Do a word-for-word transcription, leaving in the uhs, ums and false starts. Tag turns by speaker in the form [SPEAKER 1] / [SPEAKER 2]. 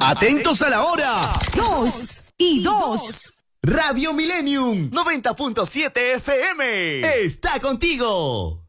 [SPEAKER 1] Atentos a la hora.
[SPEAKER 2] Dos y dos.
[SPEAKER 1] Radio Millennium noventa punto siete F M está contigo.